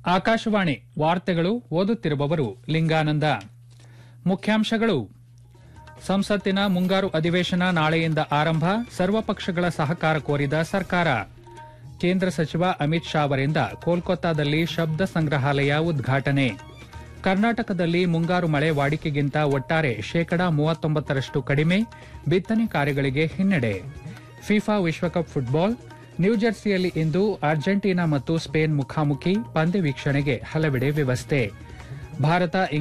ಆಕಾಶವಾಣಿ ವಾರ್ತೆಗಳು ಓದುತ್ತಿರುವವರು ಲಿಂಗಾನಂದ. ಮುಖ್ಯಾಂಶಗಳು. ಸಂಸತ್ತಿನ ಮುಂಗಾರು ಅಧಿವೇಶನ ನಾಳೆಯಿಂದ ಆರಂಭ, ಸರ್ವಪಕ್ಷಗಳ ಸಹಕಾರ ಕೋರಿದ ಸರ್ಕಾರ. ಕೇಂದ್ರ ಸಚಿವ ಅಮಿತ್ ಶಾ ಅವರಿಂದ ಕೋಲ್ಕತ್ತಾದಲ್ಲಿ ಶಬ್ದ ಸಂಗ್ರಹಾಲಯ ಉದ್ಘಾಟನೆ. ಕರ್ನಾಟಕದಲ್ಲಿ ಮುಂಗಾರು ಮಳೆ ವಾಡಿಕೆಗಿಂತ ಒಟ್ಟಾರೆ ಶೇಕಡಾ 39ರಷ್ಟು ಕಡಿಮೆ, ಬಿತ್ತನೆ ಕಾರ್ಯಗಳಿಗೆ ಹಿನ್ನಡೆ. ಫಿಫಾ ವಿಶ್ವಕಪ್ ಫುಟ್ಬಾಲ್, ನ್ಯೂಜೆರ್ಸಿಯಲ್ಲಿ ಇಂದು ಅರ್ಜೆಂಟೀನಾ ಮತ್ತು ಸ್ಪೇನ್ ಮುಖಾಮುಖಿ, ಪಂದ್ಯ ವೀಕ್ಷಣೆಗೆ ಹಲವೆಡೆ ವ್ಯವಸ್ಥೆ. ಭಾರತ